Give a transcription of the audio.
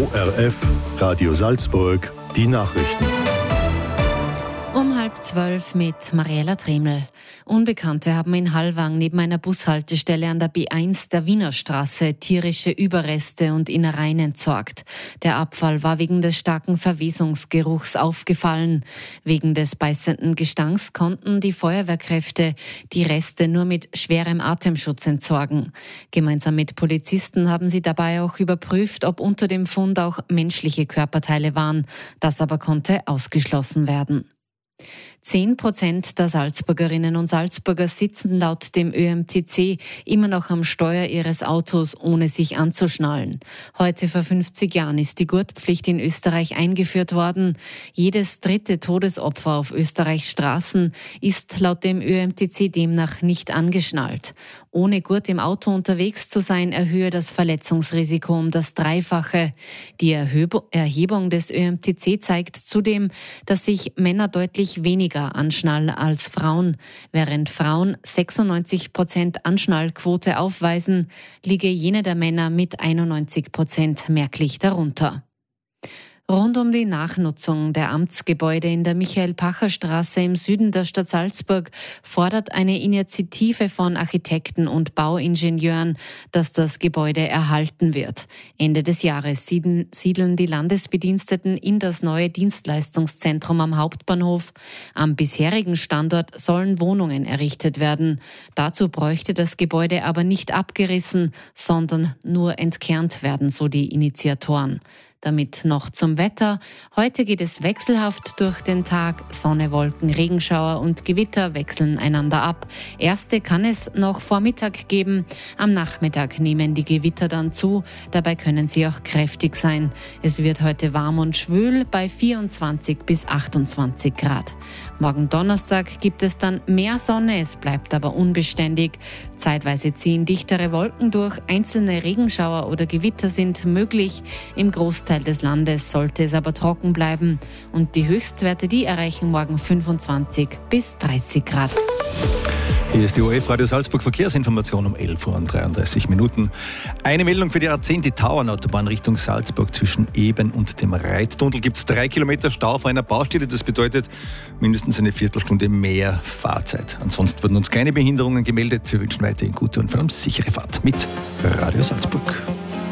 ORF, Radio Salzburg, die Nachrichten. Um 11:30 mit Mariella Treml. Unbekannte haben in Hallwang neben einer Bushaltestelle an der B1 der Wiener Straße tierische Überreste und Innereien entsorgt. Der Abfall war wegen des starken Verwesungsgeruchs aufgefallen. Wegen des beißenden Gestanks konnten die Feuerwehrkräfte die Reste nur mit schwerem Atemschutz entsorgen. Gemeinsam mit Polizisten haben sie dabei auch überprüft, ob unter dem Fund auch menschliche Körperteile waren. Das aber konnte ausgeschlossen werden. 10% der Salzburgerinnen und Salzburger sitzen laut dem ÖMTC immer noch am Steuer ihres Autos, ohne sich anzuschnallen. Heute vor 50 Jahren ist die Gurtpflicht in Österreich eingeführt worden. Jedes dritte Todesopfer auf Österreichs Straßen ist laut dem ÖMTC demnach nicht angeschnallt. Ohne Gurt im Auto unterwegs zu sein, erhöhe das Verletzungsrisiko um das Dreifache. Die Erhebung des ÖMTC zeigt zudem, dass sich Männer deutlich weniger anschnallen als Frauen. Während Frauen 96% Anschnallquote aufweisen, liege jene der Männer mit 91% merklich darunter. Rund um die Nachnutzung der Amtsgebäude in der Michael-Pacher-Straße im Süden der Stadt Salzburg fordert eine Initiative von Architekten und Bauingenieuren, dass das Gebäude erhalten wird. Ende des Jahres siedeln die Landesbediensteten in das neue Dienstleistungszentrum am Hauptbahnhof. Am bisherigen Standort sollen Wohnungen errichtet werden. Dazu bräuchte das Gebäude aber nicht abgerissen, sondern nur entkernt werden, so die Initiatoren. Damit noch zum Wetter. Heute geht es wechselhaft durch den Tag. Sonne, Wolken, Regenschauer und Gewitter wechseln einander ab. Erste kann es noch vor Mittag geben. Am Nachmittag nehmen die Gewitter dann zu. Dabei können sie auch kräftig sein. Es wird heute warm und schwül bei 24 bis 28 Grad. Morgen Donnerstag gibt es dann mehr Sonne. Es bleibt aber unbeständig. Zeitweise ziehen dichtere Wolken durch. Einzelne Regenschauer oder Gewitter sind möglich. Im Großteil des Landes sollte es aber trocken bleiben. Und die Höchstwerte, die erreichen morgen 25 bis 30 Grad. Hier ist die ORF Radio Salzburg Verkehrsinformation um 11:33 Uhr. Eine Meldung für die A10, die Tauernautobahn Richtung Salzburg zwischen Eben und dem Reittunnel gibt es 3 Kilometer Stau vor einer Baustelle. Das bedeutet mindestens eine Viertelstunde mehr Fahrzeit. Ansonsten wurden uns keine Behinderungen gemeldet. Wir wünschen weiterhin gute und vor allem sichere Fahrt mit Radio Salzburg.